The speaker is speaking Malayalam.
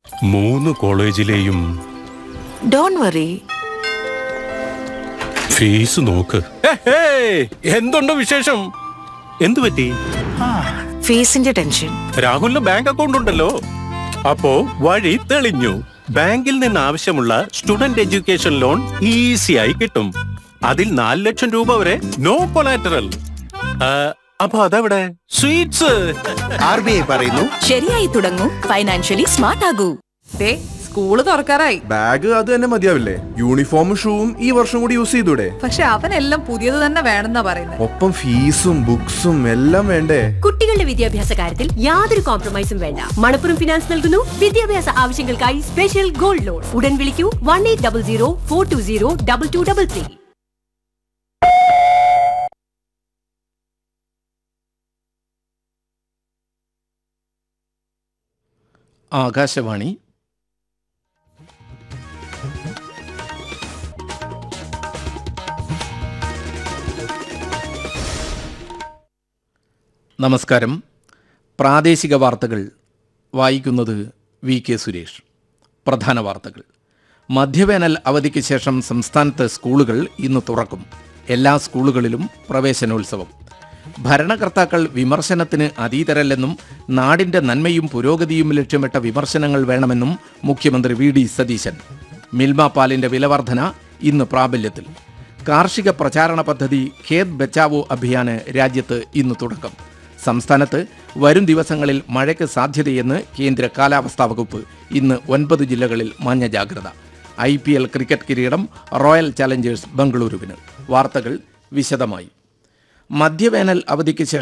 3 കോളേജിലെയും ഡോണ്ട് വറി, ഫീസ് നോക്ക്. എന്തുണ്ട് വിശേഷം? എന്തു പറ്റി? ഫീസിന്റെ ടെൻഷൻ. രാഹുലിന് ബാങ്ക് അക്കൗണ്ട് ഉണ്ടല്ലോ, അപ്പോ വഴി തെളിഞ്ഞു. ബാങ്കിൽ നിന്ന് ആവശ്യമുള്ള സ്റ്റുഡന്റ് എഡ്യൂക്കേഷൻ ലോൺ ഈസിയായി കിട്ടും. അതിൽ 4 ലക്ഷം രൂപ വരെ നോ കൊളാറ്ററൽ. അപ്പൊ അതെവിടെ? സ്വീറ്റ്സ്. RBI പറയുന്നു, ശരിയായി തുടങ്ങൂ, ഫൈനാൻഷ്യലി സ്മാർട്ട് ആകൂ. സ്കൂള് തുറക്കാറായി. ബാഗ് അത് തന്നെ മതിയാവില്ലേ? യൂണിഫോമും ഷൂവും ഈ വർഷം കൂടി യൂസ് ചെയ്തൂടെ? പക്ഷെ അവനെല്ലാം പുതിയത് തന്നെ വേണമെന്നാ പറയുന്നത്. ഒപ്പം ഫീസും ബുക്സും എല്ലാം വേണ്ടേ? കുട്ടികളുടെ വിദ്യാഭ്യാസ കാര്യത്തിൽ യാതൊരു കോംപ്രമൈസും വേണ്ട. മണപ്പുറം ഫിനാൻസ് നൽകുന്നു വിദ്യാഭ്യാസ ആവശ്യങ്ങൾക്കായി സ്പെഷ്യൽ ഗോൾഡ് ലോൺ. ഉടൻ വിളിക്കൂ 1800 420 2233. ആകാശവാണി. നമസ്കാരം. പ്രാദേശിക വാർത്തകൾ വായിക്കുന്നത് VK സുരേഷ്. പ്രധാന വാർത്തകൾ. മധ്യവേനൽ അവധിക്ക് ശേഷം സംസ്ഥാനത്ത് സ്കൂളുകൾ ഇന്ന് തുറക്കും. എല്ലാ സ്കൂളുകളിലും പ്രവേശനോത്സവം. ഭരണകർത്താക്കൾ വിമർശനത്തിന് അതീതരല്ലെന്നും നാടിൻ്റെ നന്മയും പുരോഗതിയും ലക്ഷ്യമിട്ട വിമർശനങ്ങൾ വേണമെന്നും മുഖ്യമന്ത്രി VD സതീശൻ. മിൽമ പാലിൻ്റെ വിലവർധന ഇന്ന് പ്രാബല്യത്തിൽ. കാർഷിക പ്രചാരണ പദ്ധതി ഖേത് ബച്ചാവോ അഭിയാന് രാജ്യത്ത് ഇന്ന് തുടക്കം. സംസ്ഥാനത്ത് വരും ദിവസങ്ങളിൽ മഴയ്ക്ക് സാധ്യതയെന്ന് കേന്ദ്ര കാലാവസ്ഥാ വകുപ്പ്. ഇന്ന് 9 ജില്ലകളിൽ മഞ്ഞ ജാഗ്രത. IPL ക്രിക്കറ്റ് കിരീടം റോയൽ ചലഞ്ചേഴ്സ് ബംഗളൂരുവിന്. വാർത്തകൾ വിശദമായി. മധ്യവേനൽ അവധിക്ക് ശേഷം